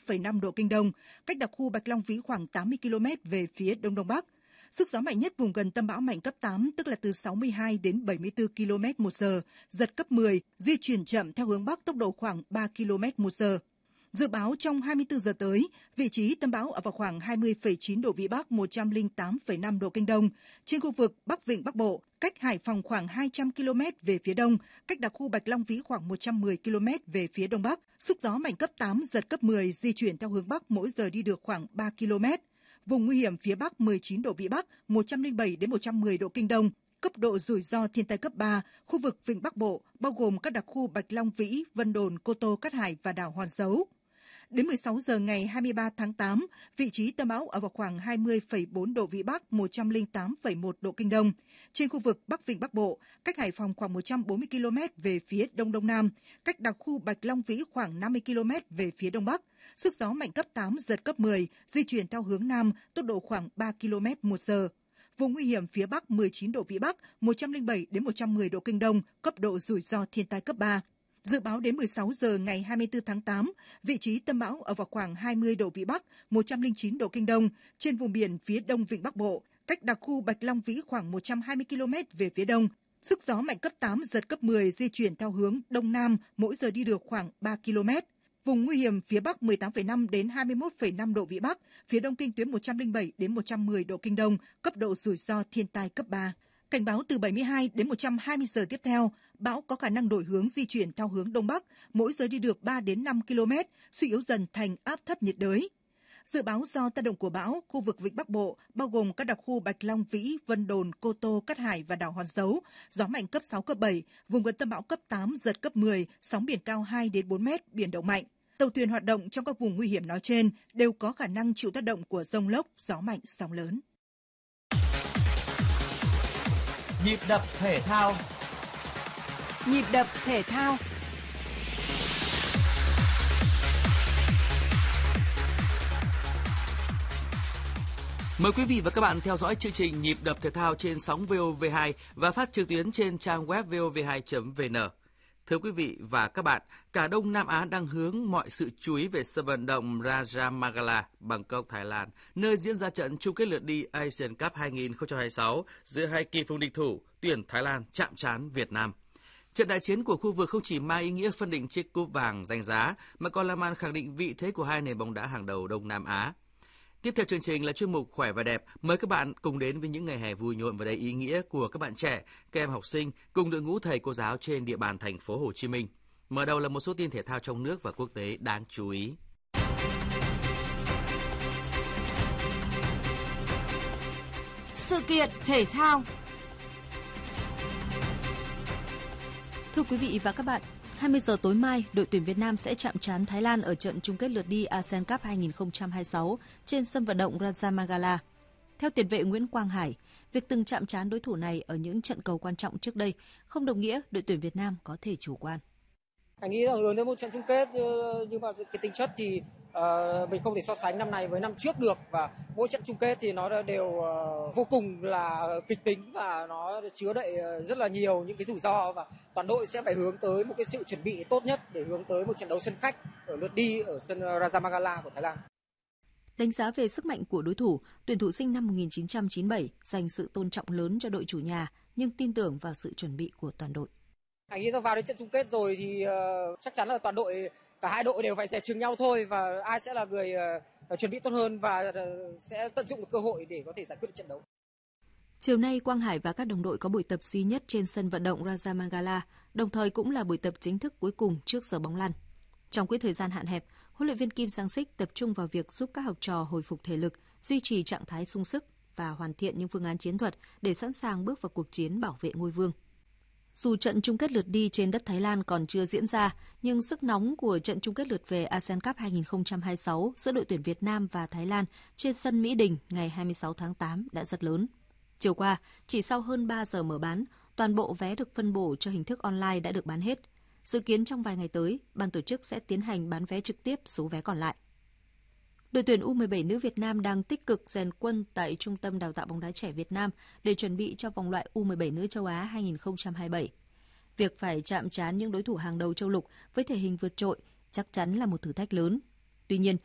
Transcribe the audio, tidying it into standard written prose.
98,5 độ kinh đông, cách đặc khu Bạch Long Vĩ khoảng 80 km về phía đông đông bắc. Sức gió mạnh nhất vùng gần tâm bão mạnh cấp 8, tức là từ 62 đến 74 km/h, giật cấp 10, di chuyển chậm theo hướng bắc tốc độ khoảng 3 km/h. Dự báo trong 24 giờ tới, vị trí tâm bão ở vào khoảng 20,9 độ Vĩ Bắc, 108,5 độ Kinh Đông, trên khu vực Bắc Vịnh Bắc Bộ, cách Hải Phòng khoảng 200 km về phía đông, cách đặc khu Bạch Long Vĩ khoảng 110 km về phía đông bắc. Sức gió mạnh cấp 8, giật cấp 10, di chuyển theo hướng bắc, mỗi giờ đi được khoảng 3 km. Vùng nguy hiểm phía Bắc 19 độ Vĩ Bắc, 107 đến 110 độ Kinh Đông. Cấp độ rủi ro thiên tai cấp 3, khu vực Vịnh Bắc Bộ, bao gồm các đặc khu Bạch Long Vĩ, Vân Đồn, Cô Tô, Cát Hải và đảo Hòn Dấu. Đến 16 giờ ngày 23 tháng 8, vị trí tâm bão ở vào khoảng 20,4 độ Vĩ Bắc, 108,1 độ Kinh Đông. Trên khu vực Bắc Vịnh Bắc Bộ, cách Hải Phòng khoảng 140 km về phía đông đông nam, cách đặc khu Bạch Long Vĩ khoảng 50 km về phía đông bắc. Sức gió mạnh cấp 8, giật cấp 10, di chuyển theo hướng nam, tốc độ khoảng 3 km/h. Vùng nguy hiểm phía Bắc 19 độ Vĩ Bắc, 107 đến 110 độ Kinh Đông, cấp độ rủi ro thiên tai cấp 3. Dự báo đến 16 giờ ngày 24 tháng 8, vị trí tâm bão ở vào khoảng 20 độ Vĩ Bắc, 109 độ Kinh Đông, trên vùng biển phía đông Vịnh Bắc Bộ, cách đặc khu Bạch Long Vĩ khoảng 120 km về phía đông. Sức gió mạnh cấp 8, giật cấp 10, di chuyển theo hướng đông nam, mỗi giờ đi được khoảng 3 km. Vùng nguy hiểm phía Bắc 18,5 đến 21,5 độ Vĩ Bắc, phía đông kinh tuyến 107 đến 110 độ Kinh Đông, cấp độ rủi ro thiên tai cấp 3. Cảnh báo từ 72 đến 120 giờ tiếp theo, bão có khả năng đổi hướng di chuyển theo hướng đông bắc, mỗi giờ đi được 3 đến 5 km, suy yếu dần thành áp thấp nhiệt đới. Dự báo do tác động của bão, khu vực Vịnh Bắc Bộ, bao gồm các đặc khu Bạch Long Vĩ, Vân Đồn, Cô Tô, Cát Hải và đảo Hòn Dấu, gió mạnh cấp 6, cấp 7, vùng gần tâm bão cấp 8, giật cấp 10, sóng biển cao 2 đến 4 mét, biển động mạnh. Tàu thuyền hoạt động trong các vùng nguy hiểm nói trên đều có khả năng chịu tác động của dông lốc, gió mạnh, sóng lớn. Nhịp đập thể thao. Nhịp đập thể thao. Mời quý vị và các bạn theo dõi chương trình Nhịp đập thể thao trên sóng VOV2 và phát trực tuyến trên trang web vov2.vn. Thưa quý vị và các bạn, cả Đông Nam Á đang hướng mọi sự chú ý về sân vận động Rajamangala, Bangkok, Thái Lan, nơi diễn ra trận chung kết lượt đi Asian Cup 2026 giữa hai kỳ phùng địch thủ tuyển Thái Lan chạm trán Việt Nam. Trận đại chiến của khu vực không chỉ mang ý nghĩa phân định chiếc cúp vàng danh giá, mà còn là màn khẳng định vị thế của hai nền bóng đá hàng đầu Đông Nam Á. Tiếp theo chương trình là chuyên mục Khỏe và Đẹp. Mời các bạn cùng đến với những ngày hè vui nhộn và đầy ý nghĩa của các bạn trẻ, các em học sinh cùng đội ngũ thầy cô giáo trên địa bàn thành phố Hồ Chí Minh. Mở đầu là một số tin thể thao trong nước và quốc tế đáng chú ý. Sự kiện thể thao. Thưa quý vị và các bạn, 20 giờ tối mai, đội tuyển Việt Nam sẽ chạm trán Thái Lan ở trận chung kết lượt đi ASEAN Cup 2026 trên sân vận động Rajamangala. Theo tiền vệ Nguyễn Quang Hải, việc từng chạm trán đối thủ này ở những trận cầu quan trọng trước đây không đồng nghĩa đội tuyển Việt Nam có thể chủ quan. Anh nghĩ rằng hướng đến một trận chung kết, nhưng mà cái tính chất thì mình không thể so sánh năm này với năm trước được, và mỗi trận chung kết thì nó đều vô cùng là kịch tính và nó chứa đậy rất là nhiều những cái rủi ro, và toàn đội sẽ phải hướng tới một cái sự chuẩn bị tốt nhất để hướng tới một trận đấu sân khách ở lượt đi ở sân Rajamangala của Thái Lan. Đánh giá về sức mạnh của đối thủ, tuyển thủ sinh năm 1997 dành sự tôn trọng lớn cho đội chủ nhà nhưng tin tưởng vào sự chuẩn bị của toàn đội. Anh nghĩ rằng vào đến trận chung kết rồi thì chắc chắn là cả hai đội đều phải dè chừng nhau thôi, và ai sẽ là người chuẩn bị tốt hơn và sẽ tận dụng được cơ hội để có thể giải quyết được trận đấu. Chiều nay, Quang Hải và các đồng đội có buổi tập duy nhất trên sân vận động Rajamangala, đồng thời cũng là buổi tập chính thức cuối cùng trước giờ bóng lăn. Trong quỹ thời gian hạn hẹp, huấn luyện viên Kim Sang-sik tập trung vào việc giúp các học trò hồi phục thể lực, duy trì trạng thái sung sức và hoàn thiện những phương án chiến thuật để sẵn sàng bước vào cuộc chiến bảo vệ ngôi vương. Dù trận chung kết lượt đi trên đất Thái Lan còn chưa diễn ra, nhưng sức nóng của trận chung kết lượt về ASEAN Cup 2026 giữa đội tuyển Việt Nam và Thái Lan trên sân Mỹ Đình ngày 26 tháng 8 đã rất lớn. Chiều qua, chỉ sau hơn 3 giờ mở bán, toàn bộ vé được phân bổ cho hình thức online đã được bán hết. Dự kiến trong vài ngày tới, ban tổ chức sẽ tiến hành bán vé trực tiếp số vé còn lại. Đội tuyển U17 nữ Việt Nam đang tích cực rèn quân tại Trung tâm Đào tạo bóng đá trẻ Việt Nam để chuẩn bị cho vòng loại U17 nữ châu Á 2027. Việc phải chạm trán những đối thủ hàng đầu châu lục với thể hình vượt trội chắc chắn là một thử thách lớn. Tuy nhiên,